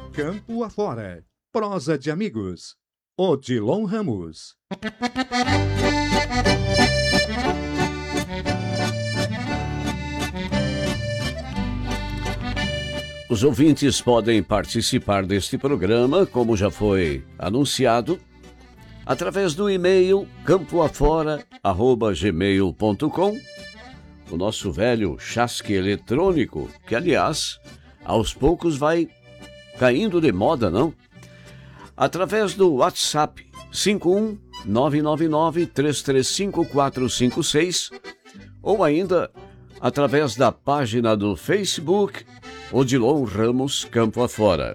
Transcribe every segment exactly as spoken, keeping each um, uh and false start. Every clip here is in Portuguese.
Campo afora. Prosa de amigos. Odilon Ramos. Os ouvintes podem participar deste programa, como já foi anunciado, através do e-mail campoafora arroba gmail ponto com, o nosso velho chasque eletrônico, que, aliás, aos poucos vai caindo de moda, não? Através do WhatsApp cinco um nove nove nove três três cinco quatro cinco seis ou ainda através da página do Facebook Odilon Ramos Campo Afora.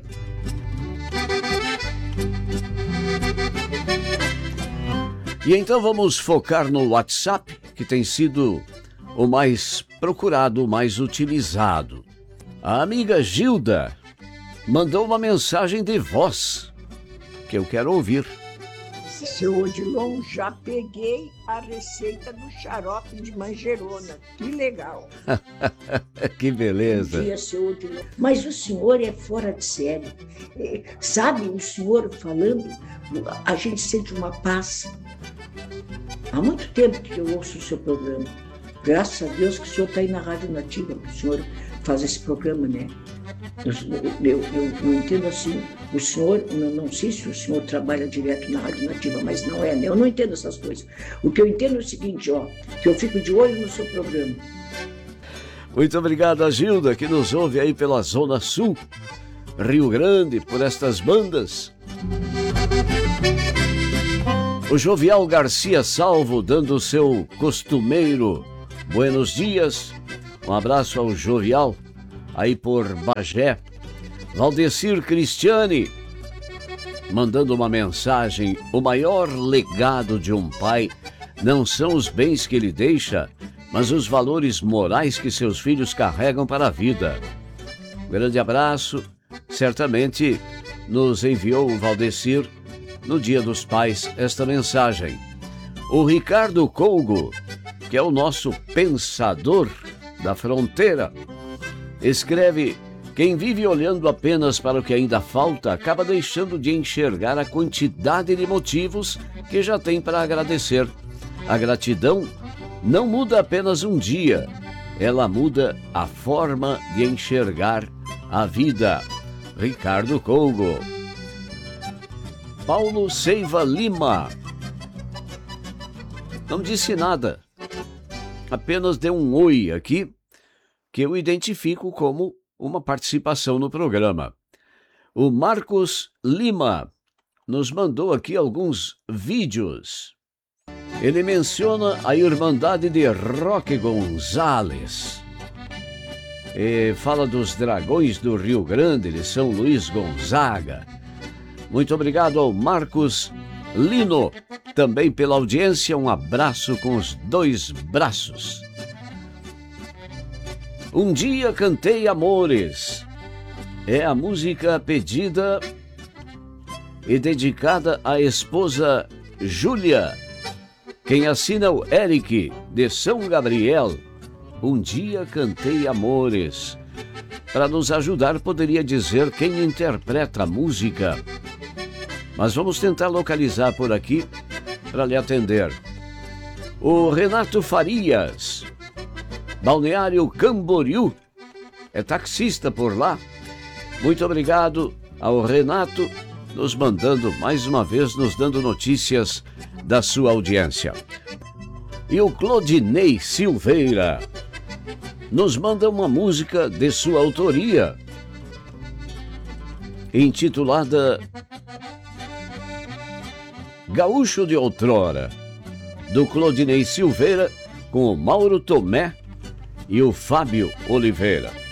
E então vamos focar no WhatsApp, que tem sido o mais procurado, o mais utilizado. A amiga Gilda mandou uma mensagem de voz que eu quero ouvir. Seu Odilon, já peguei a receita do xarope de manjerona. Que legal. Que beleza. Bom dia, seu Odilon. Mas o senhor é fora de série. É, sabe, o senhor falando, a gente sente uma paz. Há muito tempo que eu ouço o seu programa. Graças a Deus que o senhor está aí na Rádio Nativa, que o senhor faz esse programa, né? Eu, eu, eu, eu entendo assim, o senhor, eu não sei se o senhor trabalha direto na Rádio Nativa, mas não é, né? Eu não entendo essas coisas. O que eu entendo é o seguinte, ó, que eu fico de olho no seu programa. Muito obrigado a Gilda, que nos ouve aí pela Zona Sul, Rio Grande, por estas bandas. O Jovial Garcia Salvo, dando o seu costumeiro buenos dias. Um abraço ao Jovial, aí por Bagé. Valdecir Cristiane, mandando uma mensagem: o maior legado de um pai não são os bens que ele deixa, mas os valores morais que seus filhos carregam para a vida. Um grande abraço. Certamente nos enviou o Valdecir no Dia dos Pais esta mensagem. O Ricardo Colgo, que é o nosso pensador da fronteira, escreve: quem vive olhando apenas para o que ainda falta acaba deixando de enxergar a quantidade de motivos que já tem para agradecer. A gratidão não muda apenas um dia, ela muda a forma de enxergar a vida. Ricardo Colgo. Paulo Seiva Lima não disse nada, apenas deu um oi aqui, que eu identifico como uma participação no programa. O Marcos Lima nos mandou aqui alguns vídeos. Ele menciona a Irmandade de Roque Gonzalez. E fala dos Dragões do Rio Grande, de São Luís Gonzaga. Muito obrigado ao Marcos Lino, também pela audiência. Um abraço com os dois braços. Um dia cantei amores. É a música pedida e dedicada à esposa Júlia. Quem assina o Eric, de São Gabriel. Um dia cantei amores. Para nos ajudar, poderia dizer quem interpreta a música. Mas vamos tentar localizar por aqui para lhe atender. O Renato Farias, Balneário Camboriú, é taxista por lá. Muito obrigado ao Renato, nos mandando mais uma vez, nos dando notícias da sua audiência. E o Claudinei Silveira nos manda uma música de sua autoria, intitulada Gaúcho de Outrora, do Claudinei Silveira, com o Mauro Tomé e o Fábio Oliveira.